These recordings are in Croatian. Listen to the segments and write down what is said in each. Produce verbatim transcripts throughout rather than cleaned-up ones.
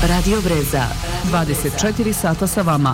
Radio Breza, dvadeset četiri sata sa vama.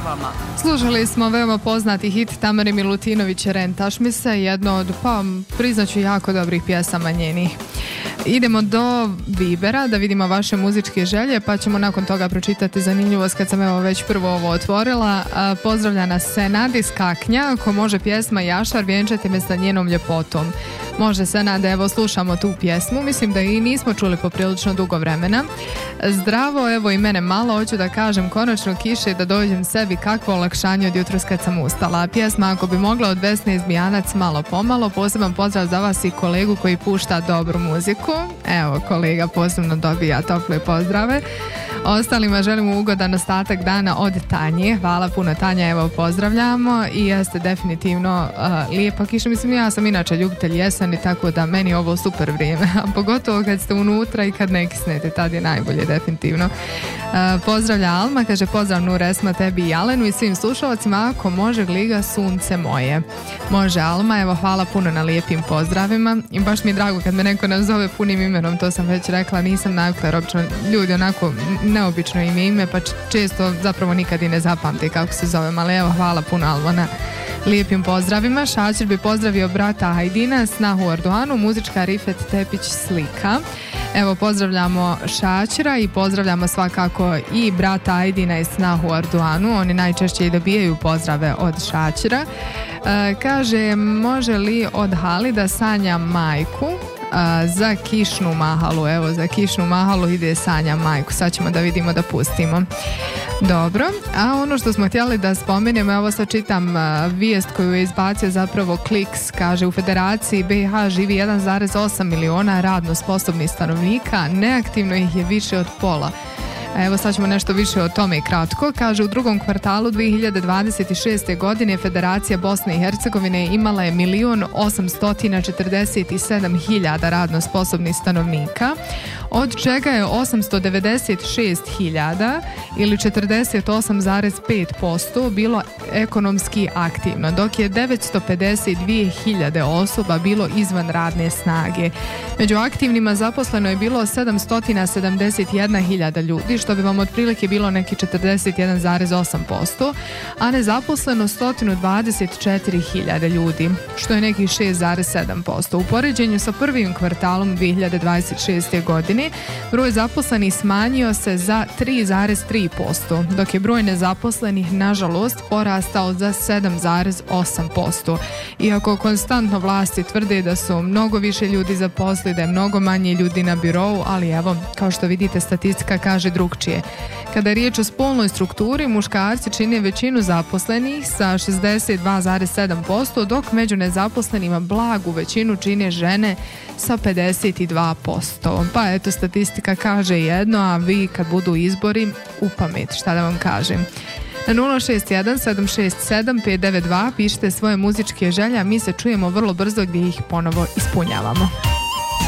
Slušali smo veoma poznati hit Tamare Milutinović Rentaš mi se, jedno od, pa priznaću, jako dobrih pjesama njenih. Idemo do Vibera da vidimo vaše muzičke želje, pa ćemo nakon toga pročitati zanimljivost kad sam evo već prvo ovo otvorila. A, pozdravlja nas Senad iz Kaknja, ako može pjesma Jašar, vjenčajte me sa njenom ljepotom. Može Senad, evo slušamo tu pjesmu, mislim da i nismo čuli poprilično dugo vremena. Zdravo, evo i mene malo, hoću da kažem konačno kiše da dođem sebi, kakvo olakšanje od jutros kad sam ustala. Pjesma ako bi mogla od Vesne Izbijanac malo pomalo, poseban pozdrav za vas i kolegu koji pušta dobru muziku. Evo, kolega posebno dobija tople pozdrave. Ostalima želimo ugodan ostatak dana od Tanje. Hvala puno Tanja, evo pozdravljamo i jeste definitivno uh, lijepa kiša. Mislim, ja sam inače ljubitelj jeseni, tako da meni je ovo super vrijeme. A pogotovo kad ste unutra i kad ne kisnete, tad je najbolje definitivno. Uh, pozdravlja Alma, kaže pozdrav Nuresma, tebi i Alenu i svim slušalcima, ako može Gliga sunce moje. Može Alma, evo hvala puno na lijepim pozdravima i baš mi je drago kad me neko nazove punim imenom, to sam već rekla, nisam navikla jer obično ljudi onako neobično im je ime, pa često zapravo nikad i ne zapamte kako se zovem, ali evo hvala puno Alma na lijepim pozdravima. Šačer bi pozdravio brata Hajdina, snahu Arduanu, muzička Rifet Tepić slika. Evo pozdravljamo Šačera i pozdravljamo svakako i brata Ajdina i snahu Arduanu, oni najčešće i dobijaju pozdrave od Šačera. E, kaže, može li od Hali da sanja majku? A, za kišnu mahalu, evo za kišnu mahalu ide Sanja majku, sad ćemo da vidimo da pustimo. Dobro, a ono što smo htjeli da spomenemo, evo sad čitam a, vijest koju je izbacio zapravo Kliks, kaže u Federaciji B i H živi jedan zarez osam miliona radno sposobnih stanovnika, neaktivno ih je više od pola. Evo sad ćemo nešto više o tome i kratko. Kaže, u drugom kvartalu dvije hiljade dvadeset šeste. godine Federacija Bosne i Hercegovine imala je milion osamsto četrdeset sedam hiljada radno sposobnih stanovnika, od čega je osamsto devedeset šest hiljada ili četrdeset osam zarez pet posto bilo ekonomski aktivno, dok je devetsto pedeset dvije hiljade osoba bilo izvan radne snage. Među aktivnima zaposleno je bilo sedamsto sedamdeset jedna hiljada ljudi, što bi vam otprilike bilo neki četrdeset jedan zarez osam posto, a nezaposleno sto dvadeset četiri hiljade ljudi, što je neki šest zarez sedam posto. U poređenju sa prvim kvartalom dvije hiljade dvadeset šeste. godine broj zaposlenih smanjio se za tri zarez tri posto, dok je broj nezaposlenih nažalost porastao za sedam zarez osam posto. Iako konstantno vlasti tvrde da su mnogo više ljudi zaposli, da je mnogo manje ljudi na birou, ali evo, kao što vidite, statistika kaže drugčije. Kada je riječ o spolnoj strukturi, muškarci čine većinu zaposlenih sa šezdeset dva zarez sedam posto, dok među nezaposlenima blagu većinu čine žene sa pedeset dva posto. Pa eto, statistika kaže jedno, a vi kad budu izbori, upamet, šta da vam kažem. Na nula šest jedan sedam šest sedam pet devet dva pišite svoje muzičke želje, a mi se čujemo vrlo brzo gdje ih ponovo ispunjavamo.